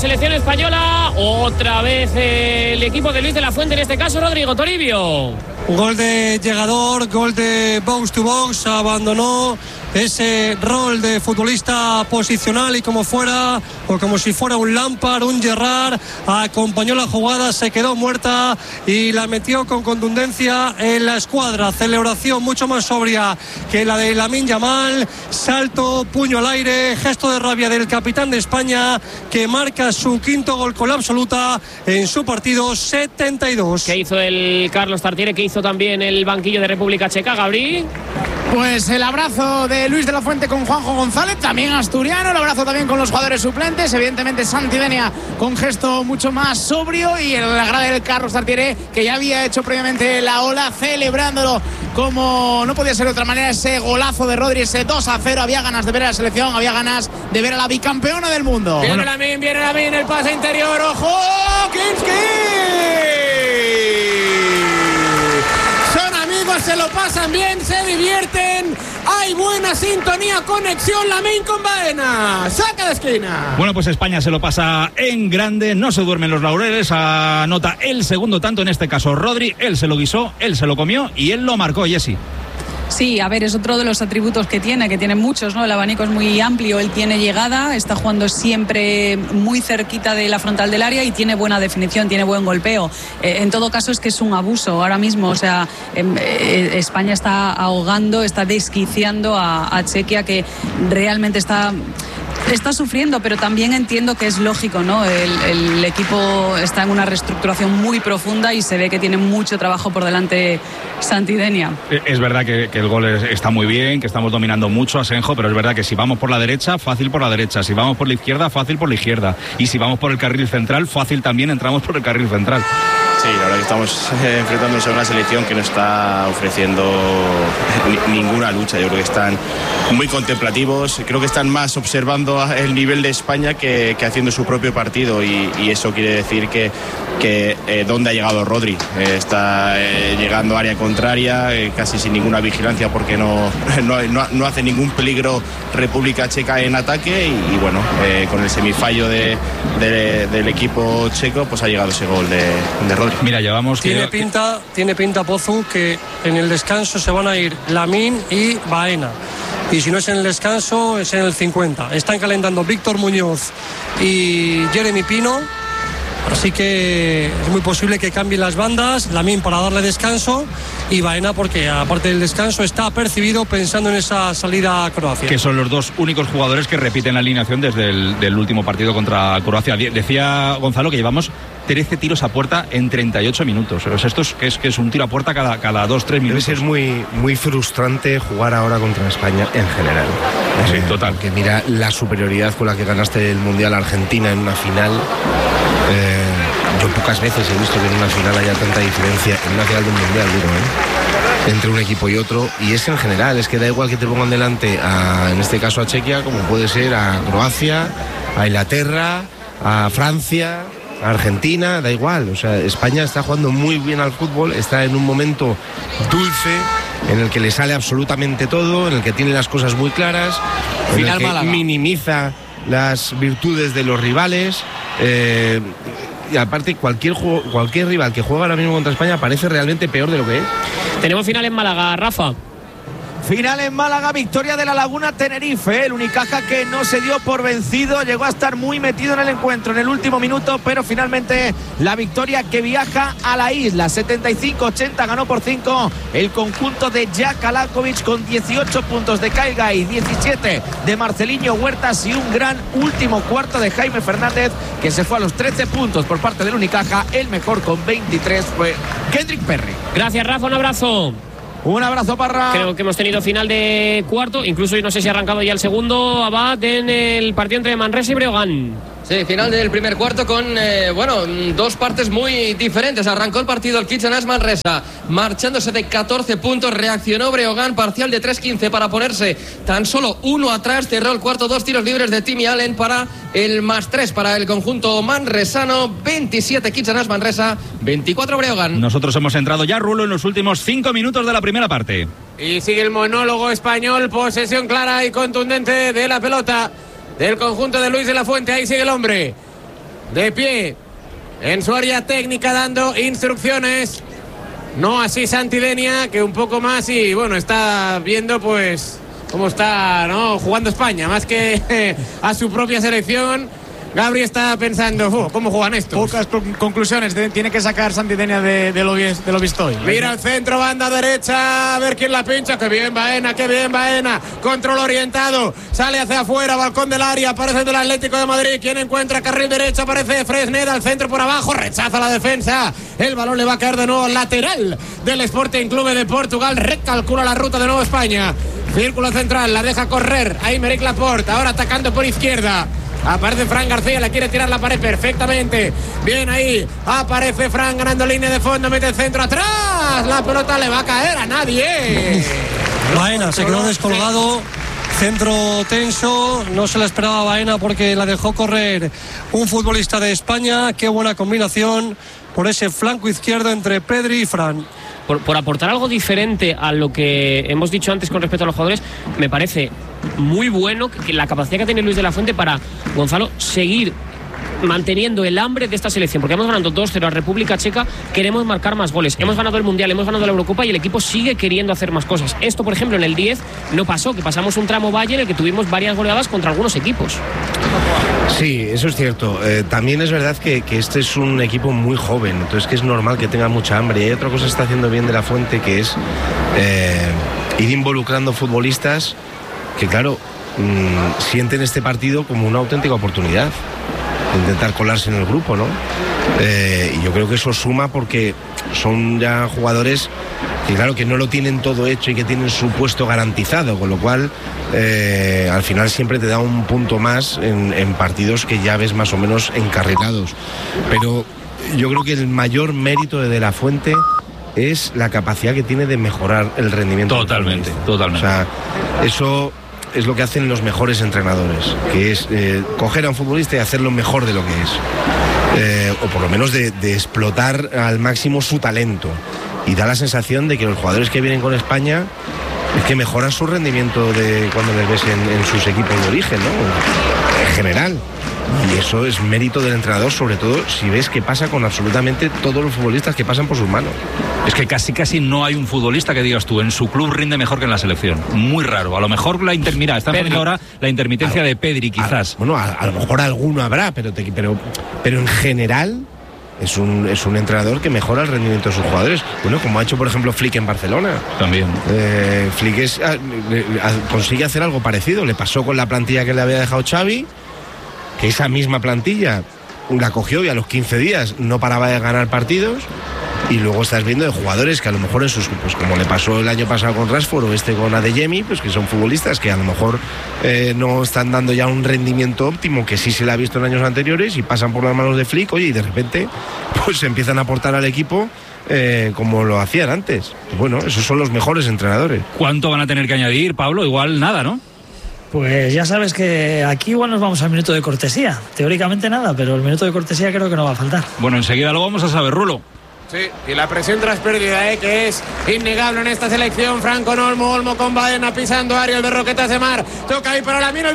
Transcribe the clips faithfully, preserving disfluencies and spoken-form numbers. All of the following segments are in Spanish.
selección española. Otra vez el equipo de Luis de la Fuente, en este caso Rodrigo Toribio. Gol de llegador, gol de box to box, abandonó ese rol de futbolista posicional y como fuera, o como si fuera un Lampard, un Gerrard, acompañó la jugada, se quedó muerta y la metió con contundencia en la escuadra. Celebración mucho más sobria que la de Lamine Yamal, salto, puño al aire, gesto de rabia del capitán de España, que marca su quinto gol con la absoluta en su partido setenta y dos. ¿Qué hizo el Carlos Tartiere? ¿Qué hizo también el banquillo de República Checa, Gabri? Pues el abrazo de Luis de la Fuente con Juanjo González, también asturiano, el abrazo también con los jugadores suplentes, evidentemente Santidenia con gesto mucho más sobrio, y el grada del Carlos Tartiere, que ya había hecho previamente la ola, celebrándolo como no podía ser de otra manera, ese golazo de Rodri, ese dos a cero. Había ganas de ver a la selección, había ganas de ver a la bicampeona del mundo. Viene bueno. Lamin, viene Lamin, el pase interior, ojo, Kinski. Se lo pasan bien, se divierten, hay buena sintonía, conexión, Lamine con Baena, saca de esquina. Bueno, pues España se lo pasa en grande, no se duermen los laureles, anota el segundo tanto, en este caso Rodri, él se lo guisó, él se lo comió y él lo marcó, Jessy. Sí, a ver, es otro de los atributos que tiene, que tiene muchos, ¿no? El abanico es muy amplio, él tiene llegada, está jugando siempre muy cerquita de la frontal del área y tiene buena definición, tiene buen golpeo. Eh, en todo caso es que es un abuso ahora mismo, o sea, eh, España está ahogando, está desquiciando a, a Chequia, que realmente está... Está sufriendo, pero también entiendo que es lógico, ¿no? El, el equipo está en una reestructuración muy profunda y se ve que tiene mucho trabajo por delante Santidenia. Es verdad que, que el gol está muy bien, que estamos dominando mucho a Asenjo, pero es verdad que si vamos por la derecha, fácil por la derecha. Si vamos por la izquierda, fácil por la izquierda. Y si vamos por el carril central, fácil también entramos por el carril central. Sí, la verdad que estamos eh, enfrentándonos a una selección que no está ofreciendo ni, ninguna lucha. Yo creo que están muy contemplativos, creo que están más observando el nivel de España que, que haciendo su propio partido, y, y eso quiere decir que, que eh, dónde ha llegado Rodri. Eh, está eh, llegando a área contraria, eh, casi sin ninguna vigilancia, porque no, no, no, no hace ningún peligro República Checa en ataque, y, y bueno, eh, con el semifallo de, de, del equipo checo, pues ha llegado ese gol de, de Rodri. Mira, llevamos tiene que... pinta, tiene pinta Pozu que en el descanso se van a ir Lamine y Baena, y si no es en el descanso es en el cincuenta. Están calentando Víctor Muñoz y Jeremy Pino, así que es muy posible que cambien las bandas. Lamine para darle descanso y Baena porque aparte del descanso está percibido pensando en esa salida a Croacia, que son los dos únicos jugadores que repiten la alineación desde el del último partido contra Croacia. Decía Gonzalo que llevamos trece tiros a puerta en treinta y ocho minutos. O sea, esto es que es, que es un tiro a puerta cada, cada dos, tres minutos. Debe ser muy, muy frustrante jugar ahora contra España en general. Sí, eh, total. Porque mira la superioridad con la que ganaste el Mundial a Argentina en una final. Eh, yo pocas veces he visto que en una final haya tanta diferencia, en una final de un Mundial, digo, ¿eh? entre un equipo y otro, y es en general, es que da igual que te pongan delante, a, en este caso a Chequia, como puede ser a Croacia, a Inglaterra, a Francia, a Argentina, da igual. O sea, España está jugando muy bien al fútbol, está en un momento dulce en el que le sale absolutamente todo, en el que tiene las cosas muy claras, en Final el que Málaga. minimiza las virtudes de los rivales. Eh, y aparte cualquier juego, cualquier rival que juega ahora mismo contra España parece realmente peor de lo que es. Tenemos final en Málaga, Rafa. Final en Málaga, victoria de La Laguna Tenerife, el Unicaja que no se dio por vencido, llegó a estar muy metido en el encuentro en el último minuto, pero finalmente la victoria que viaja a la isla, setenta y cinco ochenta, ganó por cinco el conjunto de Jack Alakovic con dieciocho puntos de Kyle Guy, diecisiete de Marceliño Huertas y un gran último cuarto de Jaime Fernández, que se fue a los trece puntos por parte del Unicaja. El mejor con veintitrés fue Kendrick Perry. Gracias, Rafa, un abrazo. Un abrazo, Parra. Creo que hemos tenido final de cuarto, incluso no sé si ha arrancado ya el segundo, Abad, en el partido entre Manresa y Breogán. Sí, final del primer cuarto con, eh, bueno, dos partes muy diferentes. Arrancó el partido el Kitchener Manresa, marchándose de catorce puntos, reaccionó Breogán, parcial de tres quince para ponerse tan solo uno atrás, cerró el cuarto, dos tiros libres de Timmy Allen para el más tres para el conjunto manresano, veintisiete Kitchener Manresa, veinticuatro Breogán. Nosotros hemos entrado ya, Rulo, en los últimos cinco minutos de la primera parte. Y sigue el monólogo español, posesión clara y contundente de la pelota del conjunto de Luis de la Fuente. Ahí sigue el hombre de pie en su área técnica dando instrucciones. No así Santidenia, que un poco más y bueno, está viendo pues cómo está, ¿no?, jugando España, más que a su propia selección. Gabri está pensando, oh, ¿cómo juegan estos? Pocas conclusiones tiene que sacar Santidenia de, de, lo, de lo visto hoy. Mira el centro, banda derecha, a ver quién la pincha. Qué bien Baena, qué bien Baena. Control orientado, sale hacia afuera, balcón del área, aparece del Atlético de Madrid. ¿Quién encuentra? Carril derecho, aparece Fresneda, al centro por abajo, rechaza la defensa. El balón le va a caer de nuevo lateral del Sporting Clube de Portugal. Recalcula la ruta de nuevo España. Círculo central, la deja correr. Ahí Aymeric Laporte, ahora atacando por izquierda. Aparece Fran García, le quiere tirar la pared perfectamente. Bien ahí, aparece Fran ganando línea de fondo, mete el centro atrás. La pelota le va a caer a nadie. Baena se quedó descolgado. Centro tenso, no se la esperaba Baena porque la dejó correr un futbolista de España. Qué buena combinación por ese flanco izquierdo entre Pedri y Fran. Por, por aportar algo diferente a lo que hemos dicho antes con respecto a los jugadores, me parece muy bueno que, que la capacidad que tiene Luis de la Fuente para, Gonzalo, seguir manteniendo el hambre de esta selección, porque hemos ganado dos cero a República Checa, queremos marcar más goles, hemos ganado el Mundial, hemos ganado la Eurocopa y el equipo sigue queriendo hacer más cosas. Esto, por ejemplo, en el diez no pasó, que pasamos un tramo valle en el que tuvimos varias goleadas contra algunos equipos. Sí, eso es cierto. Eh, también es verdad que, que este es un equipo muy joven, entonces que es normal que tenga mucha hambre. Y hay otra cosa que está haciendo bien de la Fuente, que es eh, ir involucrando futbolistas que, claro, mmm, sienten este partido como una auténtica oportunidad de intentar colarse en el grupo, ¿no? Eh, y yo creo que eso suma porque son ya jugadores que, claro, que no lo tienen todo hecho y que tienen su puesto garantizado, con lo cual eh, al final siempre te da un punto más en, en partidos que ya ves más o menos encarrilados. Pero yo creo que el mayor mérito de De la Fuente es la capacidad que tiene de mejorar el rendimiento. Totalmente, totalmente. O sea, eso es lo que hacen los mejores entrenadores, que es eh, coger a un futbolista y hacerlo mejor de lo que es. Eh, o por lo menos de, de explotar al máximo su talento. Y da la sensación de que los jugadores que vienen con España es que mejoran su rendimiento de cuando les ves en, en sus equipos de origen, ¿no? En general. Y eso es mérito del entrenador, sobre todo si ves que pasa con absolutamente todos los futbolistas que pasan por sus manos. Es que casi casi no hay un futbolista que digas tú, en su club rinde mejor que en la selección. Muy raro. A lo mejor la inter... Mira, están poniendo ahora la intermitencia a, de Pedri, quizás. A, bueno, a, a lo mejor alguno habrá, pero, te, pero, pero en general es un, es un entrenador que mejora el rendimiento de sus jugadores. Bueno, como ha hecho, por ejemplo, Flick en Barcelona. También. Eh, Flick es, a, a, consigue hacer algo parecido. Le pasó con la plantilla que le había dejado Xavi, que esa misma plantilla la cogió y a los quince días no paraba de ganar partidos, y luego estás viendo de jugadores que a lo mejor en sus, pues como le pasó el año pasado con Rashford o este con Adeyemi, pues que son futbolistas que a lo mejor eh, no están dando ya un rendimiento óptimo, que sí se le ha visto en años anteriores, y pasan por las manos de Flick, oye, y de repente pues empiezan a aportar al equipo eh, como lo hacían antes. Pues bueno, esos son los mejores entrenadores. ¿Cuánto van a tener que añadir, Pablo? Igual nada, ¿no? Pues ya sabes que aquí igual nos vamos al minuto de cortesía. Teóricamente nada, pero el minuto de cortesía creo que no va a faltar. Bueno, enseguida lo vamos a saber, Rulo. Sí, y la presión tras pérdida, ¿eh? Que es innegable en esta selección. Franco Olmo, Olmo con Baena pisando área, el de Roquetas de Mar. Toca ahí para Lamine, el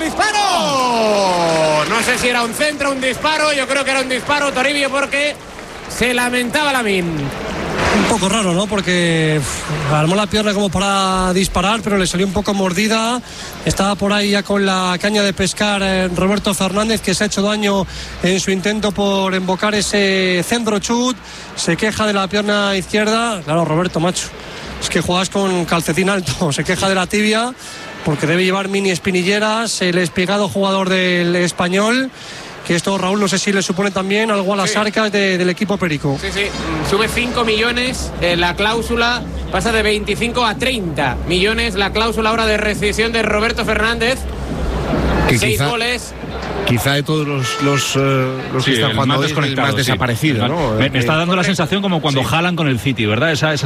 disparo. No sé si era un centro o un disparo. Yo creo que era un disparo, Toribio, porque se lamentaba Lamine. Un poco raro, ¿no? Porque uf, armó la pierna como para disparar, pero le salió un poco mordida. Estaba por ahí ya con la caña de pescar eh, Roberto Fernández, que se ha hecho daño en su intento por embocar ese centro chut. Se queja de la pierna izquierda. Claro, Roberto, macho, es que juegas con calcetín alto. Se queja de la tibia porque debe llevar mini espinilleras. El espigado jugador del Español, que esto, Raúl, no sé si le supone también algo a las sí. arcas de, del equipo perico. Sí, sí, sube cinco millones, eh, la cláusula pasa de veinticinco a treinta millones, la cláusula ahora de rescisión de Roberto Fernández, que seis quizá, goles. Quizá de todos los, los, uh, los sí, que están jugando hoy, el más sí. desaparecido, ¿no? Me, me está dando la sensación como cuando sí. jalan con el City, ¿verdad? Esa, esa